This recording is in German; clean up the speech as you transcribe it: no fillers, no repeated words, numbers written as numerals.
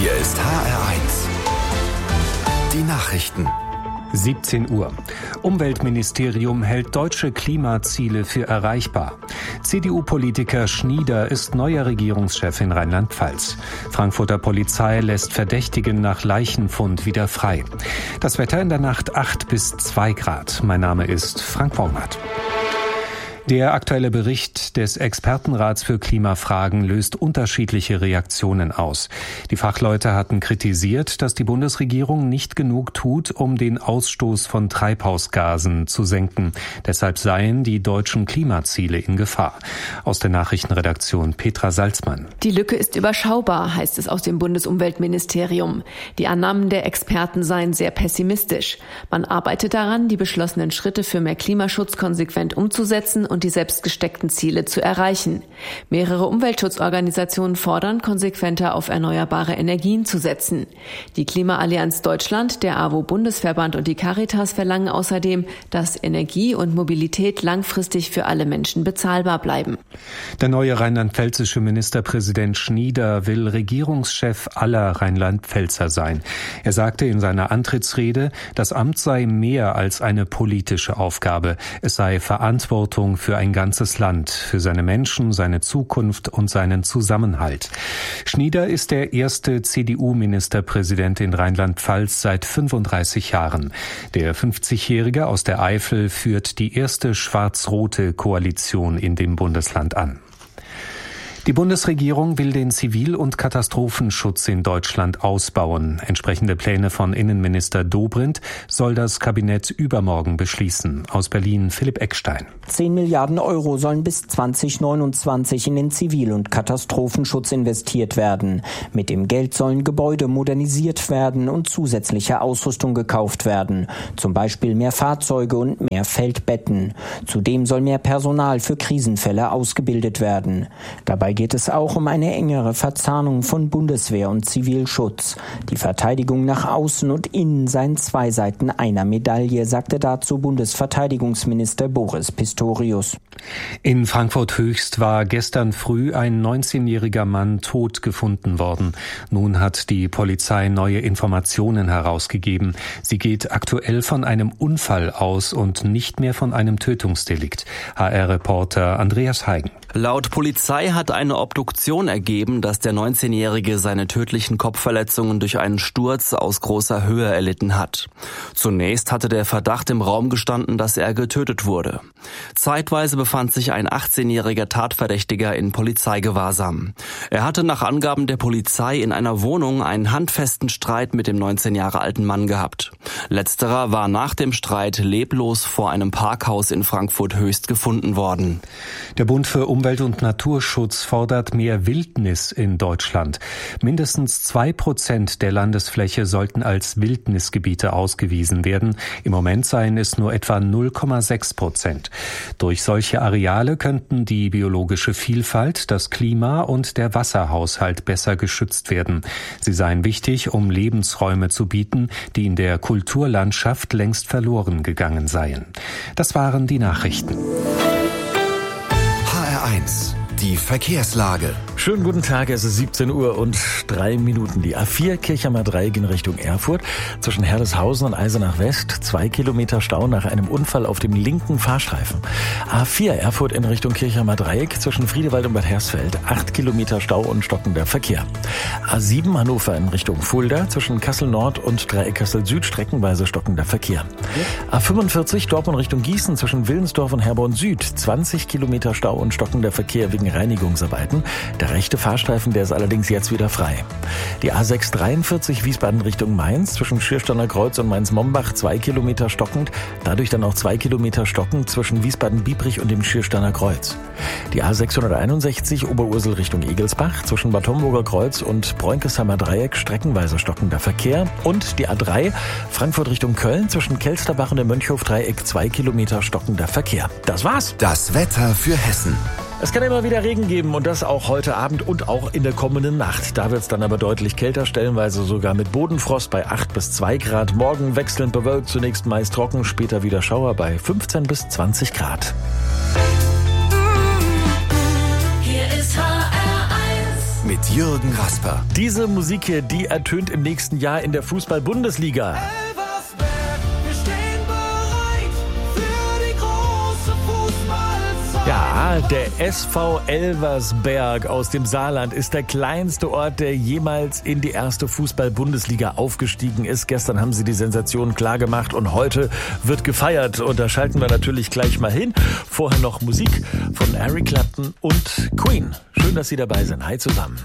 Hier ist HR1. Die Nachrichten. 17 Uhr. Umweltministerium hält deutsche Klimaziele für erreichbar. CDU-Politiker Schnieder ist neuer Regierungschef in Rheinland-Pfalz. Frankfurter Polizei lässt Verdächtigen nach Leichenfund wieder frei. Das Wetter in der Nacht 8 bis 2 Grad. Mein Name ist Frank Wormert. Der aktuelle Bericht des Expertenrats für Klimafragen löst unterschiedliche Reaktionen aus. Die Fachleute hatten kritisiert, dass die Bundesregierung nicht genug tut, um den Ausstoß von Treibhausgasen zu senken. Deshalb seien die deutschen Klimaziele in Gefahr. Aus der Nachrichtenredaktion Petra Salzmann. Die Lücke ist überschaubar, heißt es aus dem Bundesumweltministerium. Die Annahmen der Experten seien sehr pessimistisch. Man arbeitet daran, die beschlossenen Schritte für mehr Klimaschutz konsequent umzusetzen und die selbst gesteckten Ziele zu erreichen. Mehrere Umweltschutzorganisationen fordern, konsequenter auf erneuerbare Energien zu setzen. Die Klimaallianz Deutschland, der AWO-Bundesverband und die Caritas verlangen außerdem, dass Energie und Mobilität langfristig für alle Menschen bezahlbar bleiben. Der neue rheinland-pfälzische Ministerpräsident Schnieder will Regierungschef aller Rheinland-Pfälzer sein. Er sagte in seiner Antrittsrede, das Amt sei mehr als eine politische Aufgabe. Es sei Verantwortung für ein ganzes Land, für seine Menschen, seine Zukunft und seinen Zusammenhalt. Schnieder ist der erste CDU-Ministerpräsident in Rheinland-Pfalz seit 35 Jahren. Der 50-Jährige aus der Eifel führt die erste schwarz-rote Koalition in dem Bundesland an. Die Bundesregierung will den Zivil- und Katastrophenschutz in Deutschland ausbauen. Entsprechende Pläne von Innenminister Dobrindt soll das Kabinett übermorgen beschließen. Aus Berlin Philipp Eckstein. 10 Milliarden Euro sollen bis 2029 in den Zivil- und Katastrophenschutz investiert werden. Mit dem Geld sollen Gebäude modernisiert werden und zusätzliche Ausrüstung gekauft werden. Zum Beispiel mehr Fahrzeuge und mehr Feldbetten. Zudem soll mehr Personal für Krisenfälle ausgebildet werden. Dabei geht es auch um eine engere Verzahnung von Bundeswehr und Zivilschutz. Die Verteidigung nach außen und innen seien zwei Seiten einer Medaille, sagte dazu Bundesverteidigungsminister Boris Pistorius. In Frankfurt-Höchst war gestern früh ein 19-jähriger Mann tot gefunden worden. Nun hat die Polizei neue Informationen herausgegeben. Sie geht aktuell von einem Unfall aus und nicht mehr von einem Tötungsdelikt. HR-Reporter Andreas Heigen. Laut Polizei hat eine Obduktion ergeben, dass der 19-Jährige seine tödlichen Kopfverletzungen durch einen Sturz aus großer Höhe erlitten hat. Zunächst hatte der Verdacht im Raum gestanden, dass er getötet wurde. Zeitweise befand sich ein 18-jähriger Tatverdächtiger in Polizeigewahrsam. Er hatte nach Angaben der Polizei in einer Wohnung einen handfesten Streit mit dem 19 Jahre alten Mann gehabt. Letzterer war nach dem Streit leblos vor einem Parkhaus in Frankfurt-Höchst gefunden worden. Der Bund für Umwelt- und Naturschutz fordert mehr Wildnis in Deutschland. Mindestens 2% der Landesfläche sollten als Wildnisgebiete ausgewiesen werden. Im Moment seien es nur etwa 0,6%. Durch solche Areale könnten die biologische Vielfalt, das Klima und der Wasserhaushalt besser geschützt werden. Sie seien wichtig, um Lebensräume zu bieten, die in der Kulturlandschaft längst verloren gegangen seien. Das waren die Nachrichten. HR1, die Verkehrslage. Schönen guten Tag, es ist 17 Uhr und 3 Minuten. Die A4 Kirchheimer Dreieck in Richtung Erfurt. Zwischen Herleshausen und Eisenach West 2 Kilometer Stau nach einem Unfall auf dem linken Fahrstreifen. A4 Erfurt in Richtung Kirchheimer Dreieck zwischen Friedewald und Bad Hersfeld 8 Kilometer Stau und stockender Verkehr. A7 Hannover in Richtung Fulda zwischen Kassel Nord und Dreieck Kassel Süd streckenweise stockender Verkehr. A45 Dortmund Richtung Gießen zwischen Willensdorf und Herborn Süd 20 Kilometer Stau und stockender Verkehr wegen Reinigungsarbeiten. Der rechte Fahrstreifen, der ist allerdings jetzt wieder frei. Die A6 43 Wiesbaden Richtung Mainz zwischen Schiersteiner Kreuz und Mainz-Mombach 2 Kilometer stockend, dadurch dann auch 2 Kilometer stockend zwischen Wiesbaden-Biebrich und dem Schiersteiner Kreuz. Die A661 Oberursel Richtung Egelsbach zwischen Bad Homburger Kreuz und Bräunkesheimer Dreieck streckenweise stockender Verkehr und die A3 Frankfurt Richtung Köln zwischen Kelsterbach und dem Mönchhof-Dreieck 2 Kilometer stockender Verkehr. Das war's. Das Wetter für Hessen. Es kann immer wieder Regen geben und das auch heute Abend und auch in der kommenden Nacht. Da wird es dann aber deutlich kälter, stellenweise sogar mit Bodenfrost bei 8 bis 2 Grad. Morgen wechselnd bewölkt, zunächst meist trocken, später wieder Schauer bei 15 bis 20 Grad. Mit Jürgen Rasper. Diese Musik hier, die ertönt im nächsten Jahr in der Fußball-Bundesliga. Ja, der SV Elversberg aus dem Saarland ist der kleinste Ort, der jemals in die erste Fußball-Bundesliga aufgestiegen ist. Gestern haben sie die Sensation klar gemacht und heute wird gefeiert. Und da schalten wir natürlich gleich mal hin. Vorher noch Musik von Eric Clapton und Queen. Schön, dass Sie dabei sind. Hi zusammen.